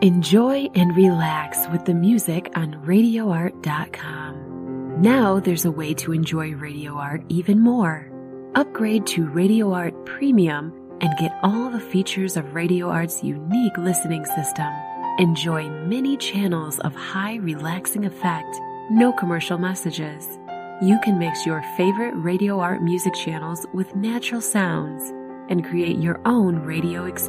Enjoy and relax with the music on RadioArt.com. Now there's a way to enjoy Radio Art even more. Upgrade to Radio Art Premium and get all the features of Radio Art's unique listening system. Enjoy many channels of high relaxing effect, no commercial messages. You can mix your favorite Radio Art music channels with natural sounds and create your own radio experience.